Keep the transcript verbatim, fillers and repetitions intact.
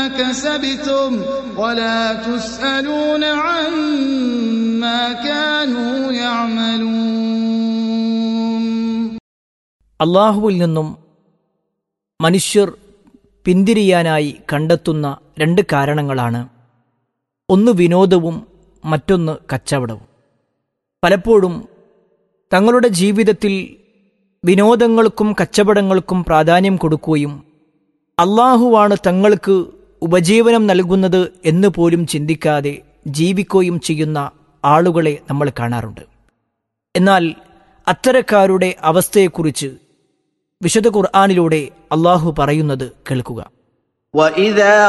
كسبتم ولا تسألون عما كانوا يعملون. അല്ലാഹുവിൽ നിന്നും മനുഷ്യർ പിന്തിരിയാനായി കണ്ടെത്തുന്ന രണ്ട് കാരണങ്ങളാണ്. ഒന്ന് വിനോദവും മറ്റൊന്ന് കച്ചവടവും. പലപ്പോഴും തങ്ങളുടെ ജീവിതത്തിൽ വിനോദങ്ങൾക്കും കച്ചവടങ്ങൾക്കും പ്രാധാന്യം കൊടുക്കുകയും അല്ലാഹുവാണ് തങ്ങൾക്ക് ഉപജീവനം നൽകുന്നത് എന്ന് പോലും ചിന്തിക്കാതെ ജീവിക്കുകയും ചെയ്യുന്ന ആളുകളെ നമ്മൾ കാണാറുണ്ട്. എന്നാൽ അത്തരക്കാരുടെ അവസ്ഥയെക്കുറിച്ച് വിശുദ്ധ ഖുർആനിലൂടെ അല്ലാഹു പറയുന്നത് കേൾക്കുക. وَإِذَا